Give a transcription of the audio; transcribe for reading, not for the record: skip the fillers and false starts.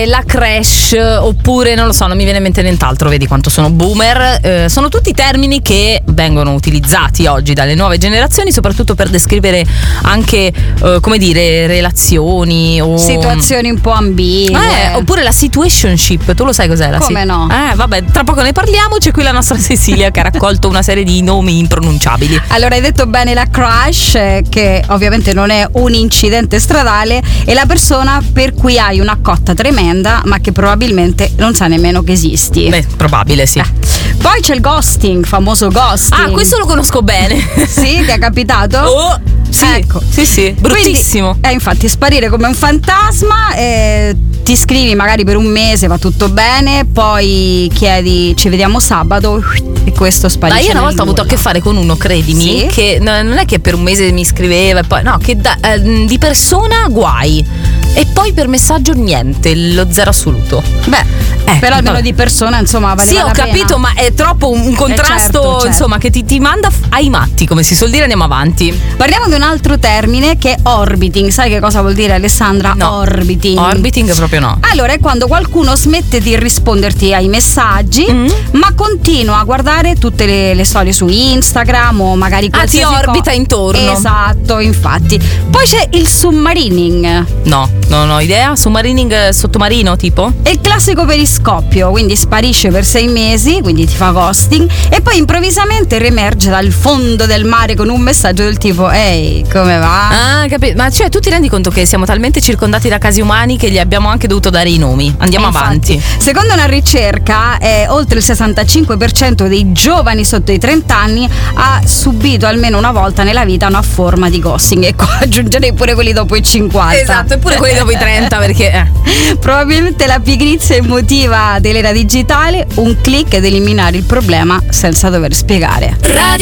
bene la crash, oppure non lo so, non mi viene in mente nient'altro, vedi quanto sono boomer. Sono tutti termini che vengono utilizzati oggi dalle nuove generazioni, soprattutto per descrivere anche come dire, relazioni o situazioni un po' ambigue. Oppure la situationship. Tu lo sai cos'è la Come no? Vabbè, tra poco ne parliamo. C'è qui la nostra Cecilia che ha raccolto una serie di nomi impronunciabili. Allora, hai detto bene la crash, che ovviamente non è un incidente stradale, è la persona per cui hai una cotta tremenda ma che probabilmente non sa nemmeno che esisti. Beh, probabile, sì. Poi c'è il ghosting, famoso ghosting. Ah, questo lo conosco bene. Sì, ti è capitato? Oh, sì, ecco. Sì, bruttissimo. Quindi, infatti, sparire come un fantasma, ti scrivi magari per un mese, va tutto bene, poi chiedi ci vediamo sabato e questo sparisce. Ma io una volta ho avuto a che fare con uno, credimi, sì? che non è che per un mese mi scriveva e poi no, che di persona guai e poi per messaggio niente, lo zero assoluto. Beh, però almeno di persona, insomma, valeva sì, la pena. Sì, ho capito, ma è troppo un contrasto, certo. insomma, che ti manda ai matti, come si suol dire. Andiamo avanti. Parliamo di un altro termine che è orbiting. Sai che cosa vuol dire, Alessandra? No. Orbiting. Orbiting proprio no. Allora, è quando qualcuno smette di risponderti ai messaggi, ma continua a guardare tutte le storie su Instagram o magari qualsiasi ti orbita intorno. Esatto, infatti. Poi c'è il submarining. No, non ho idea. Submarining sottomarino, tipo? È il classico periscoppio, quindi sparisce per 6 mesi, quindi ti fa ghosting e poi improvvisamente riemerge dal fondo del mare con un messaggio del tipo ehi, come va? Ah, capito. Ma cioè tu ti rendi conto che siamo talmente circondati da casi umani che gli abbiamo anche dovuto dare i nomi. Andiamo avanti. Secondo una ricerca, oltre il 65% dei giovani sotto i 30 anni ha subito almeno una volta nella vita una forma di ghosting, e qua aggiungerei pure quelli dopo i 50. Esatto, e pure quelli dopo i 30 perché probabilmente la pigrizia emotiva dell'era digitale, un click ed eliminare il problema senza dover spiegare. Radio